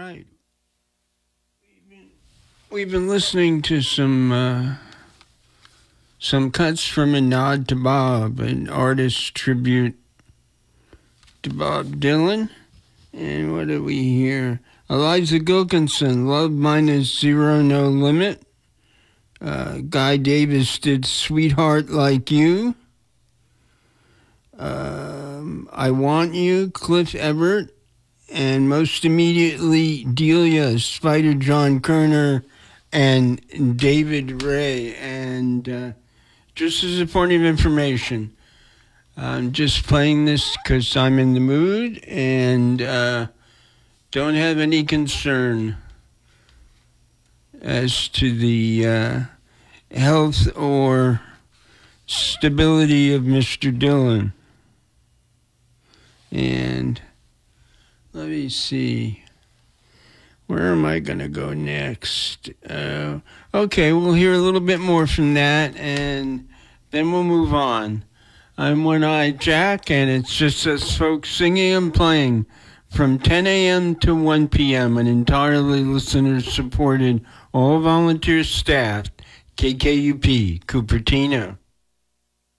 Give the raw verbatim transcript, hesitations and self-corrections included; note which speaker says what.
Speaker 1: right. We've been, we've been listening to some uh, some cuts from A Nod to Bob, an artist tribute to Bob Dylan. And what do we hear? Eliza Gilkinson, Love Minus Zero No Limit. Uh, Guy Davis did Sweetheart Like You. Um, I Want You, Cliff Everett. And most immediately, Delia, Spider John Kerner, and David Ray. And uh, just as a point of information, I'm just playing this because I'm in the mood and uh, don't have any concern as to the uh, health or stability of Mister Dylan. And let me see. Where am I going to go next? Uh, okay, we'll hear a little bit more from that, and then we'll move on. I'm One-Eyed Jack, and it's just us folks singing and playing from ten a.m. to one p.m., an entirely listener-supported, all-volunteer staffed K K U P, Cupertino.